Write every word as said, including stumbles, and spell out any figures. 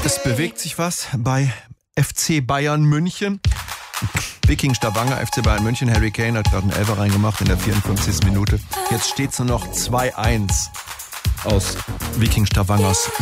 Es bewegt sich was bei F C Bayern München. Viking Stavanger, F C Bayern München. Harry Kane hat gerade einen Elfer reingemacht in der vierundfünfzigsten Minute. Jetzt steht es nur noch zwei eins aus Viking Stavangers